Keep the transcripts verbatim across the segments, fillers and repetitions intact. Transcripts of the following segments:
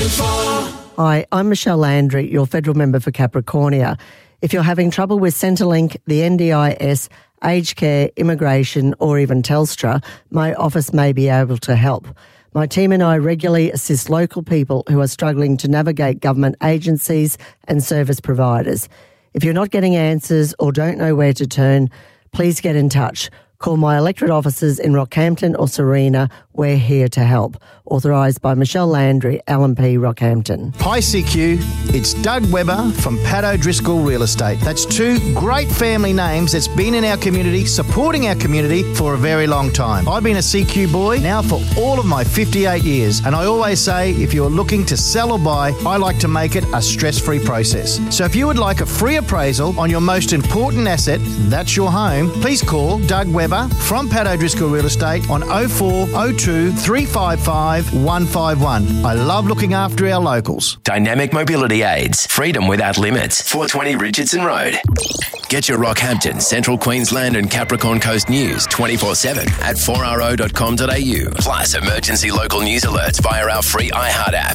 Info. Hi, I'm Michelle Landry, your federal member for Capricornia. If you're having trouble with Centrelink, the N D I S, aged care, immigration, or even Telstra, my office may be able to help. My team and I regularly assist local people who are struggling to navigate government agencies and service providers. If you're not getting answers or don't know where to turn, please get in touch. Call my electorate offices in Rockhampton or Serena. We're here to help. Authorised by Michelle Landry, L M P Rockhampton. Hi C Q, it's Doug Webber from Pat O'Driscoll Real Estate. That's two great family names that's been in our community, supporting our community for a very long time. I've been a C Q boy now for all of my fifty-eight years, and I always say if you're looking to sell or buy, I like to make it a stress-free process. So if you would like a free appraisal on your most important asset, that's your home, please call Doug Webber from Pat O'Driscoll Real Estate on oh four oh two, three five five, one five one. I love looking after our locals. Dynamic Mobility Aids. Freedom without limits. four twenty Richardson Road. Get your Rockhampton, Central Queensland and Capricorn Coast news twenty-four seven at four r o dot com dot a u. Plus emergency local news alerts via our free iHeart app.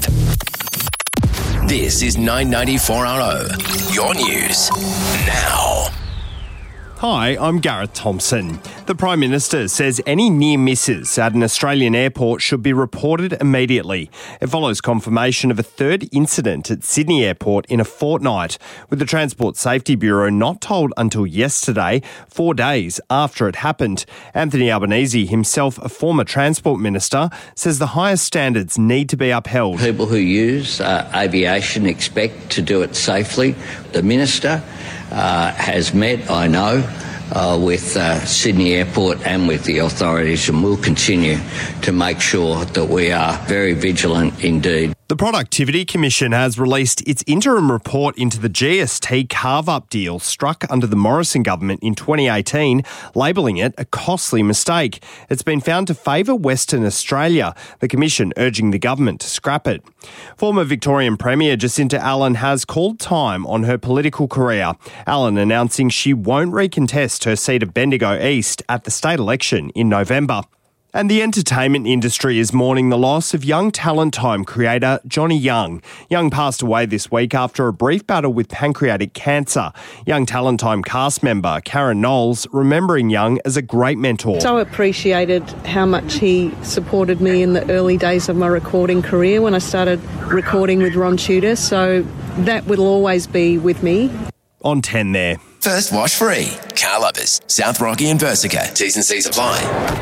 This is nine ninety four R O. Your news now. Hi, I'm Gareth Thompson. The Prime Minister says any near misses at an Australian airport should be reported immediately. It follows confirmation of a third incident at Sydney Airport in a fortnight, with the Transport Safety Bureau not told until yesterday, four days after it happened. Anthony Albanese, himself a former Transport Minister, says the highest standards need to be upheld. People who use uh, aviation expect to do it safely. The Minister Uh, has met, I know, uh, with uh, Sydney Airport and with the authorities, and will continue to make sure that we are very vigilant indeed. The Productivity Commission has released its interim report into the G S T carve-up deal struck under the Morrison government in twenty eighteen, labelling it a costly mistake. It's been found to favour Western Australia, the Commission urging the government to scrap it. Former Victorian Premier Jacinta Allen has called time on her political career. Allen announcing she won't recontest her seat of Bendigo East at the state election in November. And the entertainment industry is mourning the loss of young Talent Time creator Johnny Young. Young passed away this week after a brief battle with pancreatic cancer. Young Talent Time cast member Karen Knowles remembering Young as a great mentor. So appreciated how much he supported me in the early days of my recording career when I started recording with Ron Tudor. So that will always be with me. On ten there. First wash free. Car lovers. South Rocky and Versica. T's and C's apply.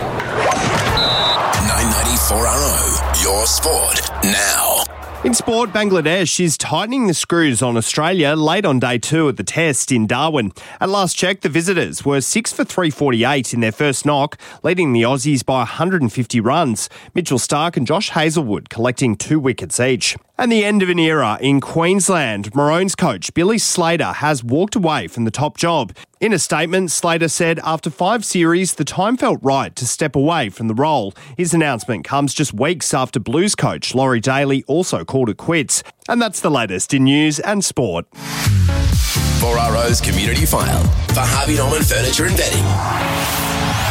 nine ninety-four R O. Your sport now. In sport, Bangladesh is tightening the screws on Australia late on day two of the test in Darwin. At last check, the visitors were six for three forty-eight in their first knock, leading the Aussies by one hundred fifty runs. Mitchell Starc and Josh Hazlewood collecting two wickets each. And the end of an era in Queensland. Maroons coach Billy Slater has walked away from the top job. In a statement, Slater said after five series, the time felt right to step away from the role. His announcement comes just weeks after Blues coach Laurie Daly also called it quits. And that's the latest in news and sport. four R O's Community File for Harvey Norman Furniture and Bedding.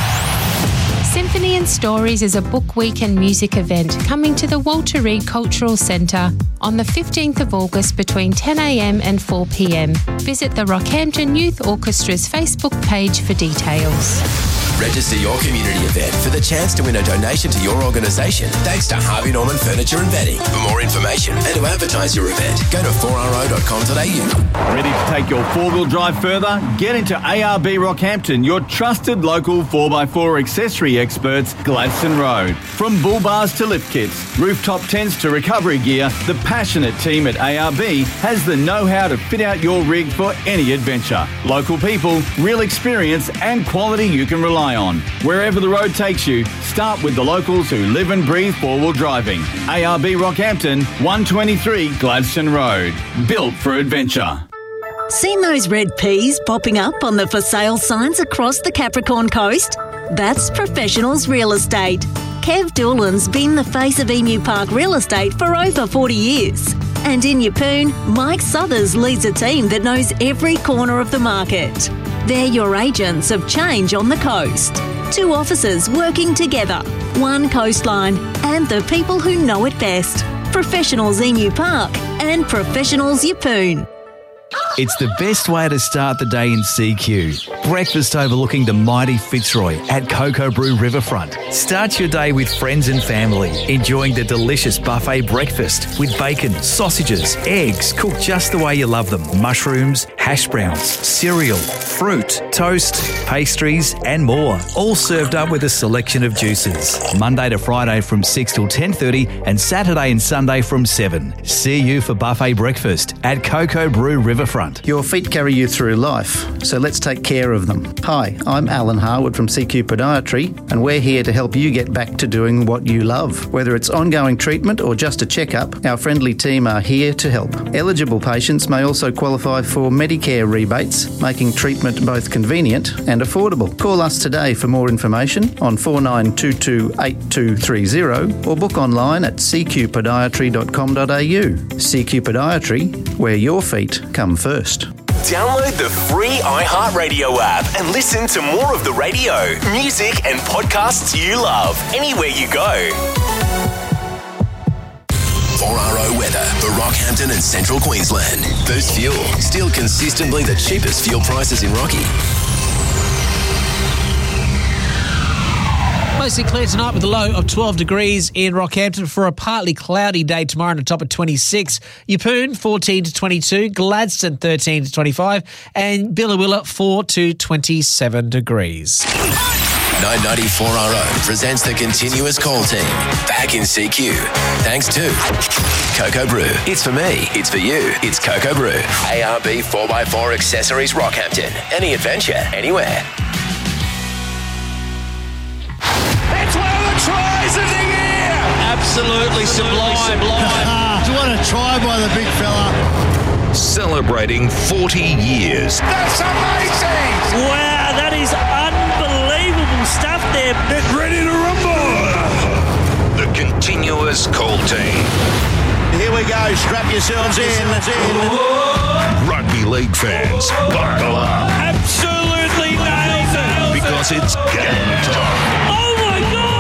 Symphony and Stories is a book week and music event coming to the Walter Reed Cultural Centre on the fifteenth of August between ten a m and four p m. Visit the Rockhampton Youth Orchestra's Facebook page for details. Register your community event for the chance to win a donation to your organisation thanks to Harvey Norman Furniture and Bedding. For more information and to advertise your event, go to four r o dot com dot a u. Ready to take your four-wheel drive further? Get into A R B Rockhampton, your trusted local four by four accessory experts, Gladstone Road. From bull bars to lift kits, rooftop tents to recovery gear, the passionate team at A R B has the know-how to fit out your rig for any adventure. Local people, real experience and quality you can rely on. Wherever the road takes you, start with the locals who live and breathe four-wheel driving. A R B Rockhampton, one twenty-three Gladstone Road. Built for adventure. Seen those red peas popping up on the for sale signs across the Capricorn Coast? That's Professionals Real Estate. Kev Doolan's been the face of Emu Park Real Estate for over forty years. And in Yeppoon, Mike Southers leads a team that knows every corner of the market. They're your agents of change on the coast. Two offices working together, one coastline, and the people who know it best. Professionals Emu Park and Professionals Yeppoon. It's the best way to start the day in C Q. Breakfast overlooking the mighty Fitzroy at Cocoa Brew Riverfront. Start your day with friends and family, enjoying the delicious buffet breakfast with bacon, sausages, eggs cooked just the way you love them, mushrooms, hash browns, cereal, fruit, toast, pastries and more. All served up with a selection of juices. Monday to Friday from six till ten thirty and Saturday and Sunday from seven. See you for buffet breakfast at Cocoa Brew Riverfront. Your feet carry you through life, so let's take care of them. Hi, I'm Alan Harwood from C Q Podiatry, and we're here to help you get back to doing what you love. Whether it's ongoing treatment or just a checkup, our friendly team are here to help. Eligible patients may also qualify for Medicare rebates, making treatment both convenient and affordable. Call us today for more information on four nine two two eight two three zero or book online at c q podiatry dot com dot a u. C Q Podiatry, where your feet come first. Download the free iHeartRadio app and listen to more of the radio, music and podcasts you love anywhere you go. four R O weather for Rockhampton and Central Queensland. Boost Fuel, still consistently the cheapest fuel prices in Rocky. Mostly clear tonight with a low of twelve degrees in Rockhampton for a partly cloudy day tomorrow and a top of twenty-six. Yeppoon, fourteen to twenty-two. Gladstone, thirteen to twenty-five. And Billawilla, four to twenty-seven degrees. nine ninety-four R O presents the continuous call team. Back in C Q. Thanks to Cocoa Brew. It's for me. It's for you. It's Cocoa Brew. A R B four by four Accessories Rockhampton. Any adventure, anywhere. It's one of the tries of the year! Absolutely sublime. sublime. What a try by the big fella. Celebrating forty years. That's amazing! Wow, that is unbelievable stuff there. Get ready to rumble! The continuous call team. Here we go, strap yourselves in. in. Rugby league fans, buckle up. Absolutely nailed it. Because it's game time. Oh my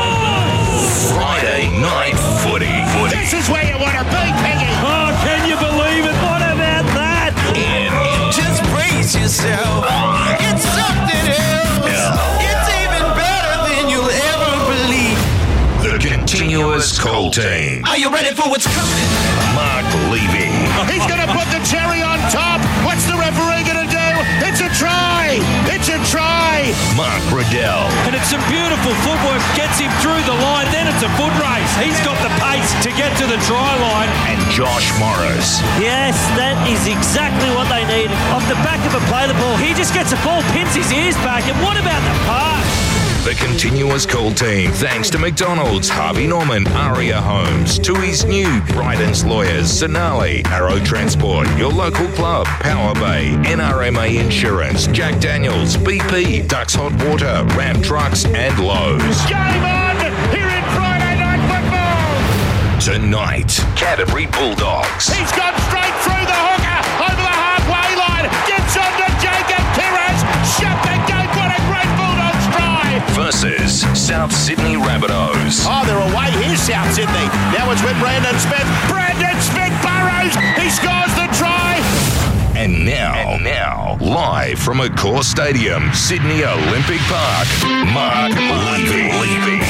God! Friday night footy. footy. This is where you want to be, Peggy. Oh, can you believe it? What about that? And just brace yourself. It's something else. Yeah. It's even better than you'll ever believe. The continuous call team. Are you ready for what's coming? Mark Levy. He's going to put the cherry on top. What's the referee going to do? It's a try. It's a try. Mark Riddell. And it's some beautiful footwork. Gets him through the line. Then it's a foot race. He's got the pace to get to the try line. And Josh Morris. Yes, that is exactly what they need. Off the back of a play the ball. He just gets a ball, pins his ears back. And what about the pass? The continuous call team, thanks to McDonald's, Harvey Norman, Aria Homes, Tui's New, Bryden's Lawyers, Sonali, Arrow Transport, your local club, Power Bay, N R M A Insurance, Jack Daniels, B P, Ducks Hot Water, Ram Trucks and Lowe's. Game on here in Friday Night Football. Tonight, Canterbury Bulldogs. He's gone straight through the hooker, over the halfway line, gets on to Jacob Pires, shut the gate, what a great Bulldogs try. Versus South Sydney Rabbitohs. Oh, they're away here, South Sydney. Now it's with Brandon Smith. Brandon Smith burrows. He scores the try. And now, and now, live from Accor Stadium, Sydney Olympic Park, Mark Levy.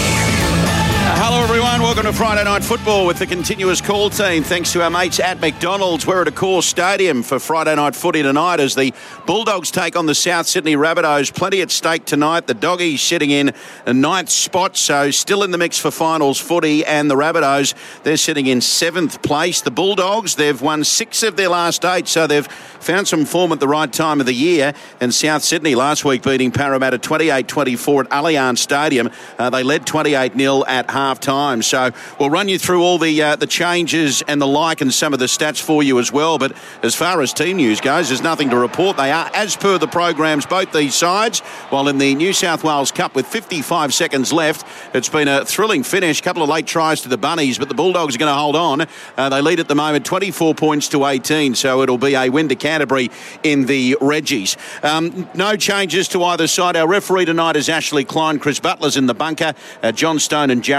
Uh, hello everyone, welcome to Friday Night Football with the continuous call team. Thanks to our mates at McDonald's. We're at Accor Stadium for Friday Night Footy tonight as the Bulldogs take on the South Sydney Rabbitohs. Plenty at stake tonight. The Doggies sitting in a ninth spot, so still in the mix for finals footy, and the Rabbitohs, they're sitting in seventh place. The Bulldogs, they've won six of their last eight, so they've found some form at the right time of the year. And South Sydney last week beating Parramatta twenty-eight twenty-four at Allianz Stadium. Uh, they led twenty-eight nil at half time. So we'll run you through all the uh, the changes and the like and some of the stats for you as well. But as far as team news goes, there's nothing to report. They are, as per the programs, both these sides, while in the New South Wales Cup with fifty-five seconds left, it's been a thrilling finish. A couple of late tries to the Bunnies, but the Bulldogs are going to hold on. Uh, they lead at the moment twenty-four points to eighteen, so it'll be a win to Canterbury in the Reggies. Um, no changes to either side. Our referee tonight is Ashley Klein. Chris Butler's in the bunker. Uh, John Stone and Jared Cole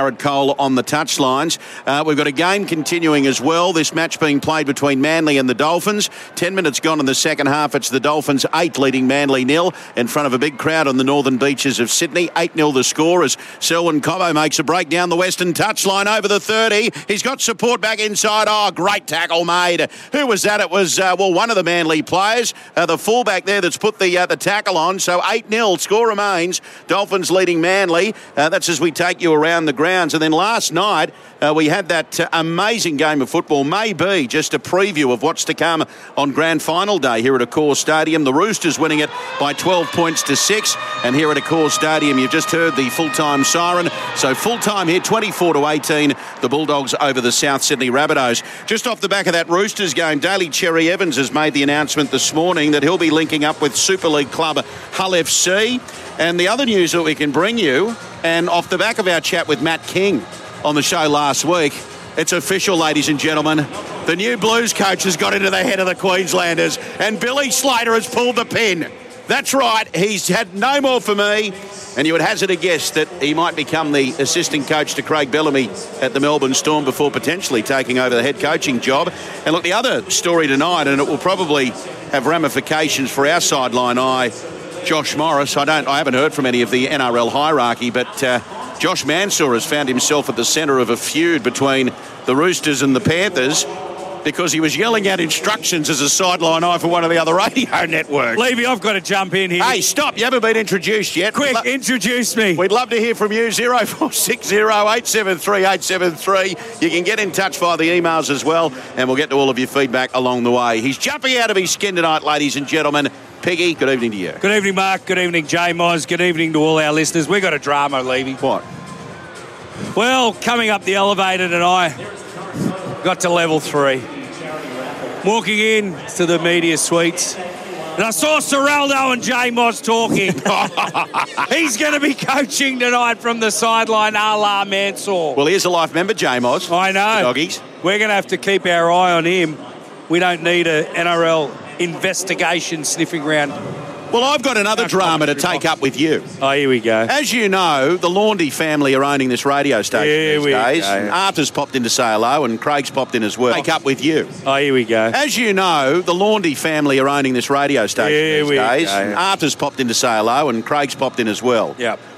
goal on the touchlines. Uh, we've got a game continuing as well. This match being played between Manly and the Dolphins. Ten minutes gone in the second half. It's the Dolphins eight leading Manly nil in front of a big crowd on the northern beaches of Sydney. eight nil the score as Selwyn Cobbo makes a break down the western touchline over the thirty. He's got support back inside. Oh, great tackle made. Who was that? It was, uh, well, one of the Manly players, uh, the fullback there that's put the uh, the tackle on. So eight nil, score remains. Dolphins leading Manly. Uh, that's as we take you around the grounds. And then last night, uh, we had that uh, amazing game of football. Maybe just a preview of what's to come on grand final day here at Accor Stadium. The Roosters winning it by twelve points to six. And here at Accor Stadium, you've just heard the full-time siren. So full-time here, twenty-four to eighteen, the Bulldogs over the South Sydney Rabbitohs. Just off the back of that Roosters game, Daly Cherry Evans has made the announcement this morning that he'll be linking up with Super League club Hull F C. And the other news that we can bring you, and off the back of our chat with Matt King on the show last week, it's official, ladies and gentlemen. The new Blues coach has got into the head of the Queenslanders, and Billy Slater has pulled the pin. That's right, he's had no more for me, and you would hazard a guess that he might become the assistant coach to Craig Bellamy at the Melbourne Storm before potentially taking over the head coaching job. And look, the other story tonight, and it will probably have ramifications for our sideline eye, Josh Morris. I don't, I haven't heard from any of the N R L hierarchy, but uh, Josh Mansour has found himself at the centre of a feud between the Roosters and the Panthers because he was yelling out instructions as a sideline eye for one of the other radio networks. Levy, I've got to jump in here. Hey, stop. You haven't been introduced yet. Quick, lo- introduce me. We'd love to hear from you. zero four six zero, eight seven three, eight seven three. You can get in touch via the emails as well, and we'll get to all of your feedback along the way. He's jumping out of his skin tonight, ladies and gentlemen. Peggy, good evening to you. Good evening, Mark. Good evening, J Moz. Good evening to all our listeners. We got a drama, Levy. What? Well, coming up the elevator tonight, got to level three. Walking in to the media suites, and I saw Serraldo and J Moz talking. He's going to be coaching tonight from the sideline, a la Mansour. Well, here's a life member, J Moz. I know. Doggies. We're going to have to keep our eye on him. We don't need a N R L investigation sniffing around. Well, I've got another drama to take up with you. Oh, here we go. As you know, the Laundy family are owning this radio station here these we days. Go. Arthur's popped in to say hello, and Craig's popped in as well. Take up with you. Oh, here we go. As you know, the Laundy family are owning this radio station here these we days. Go. Arthur's popped in to say hello, and Craig's popped in as well. Yep.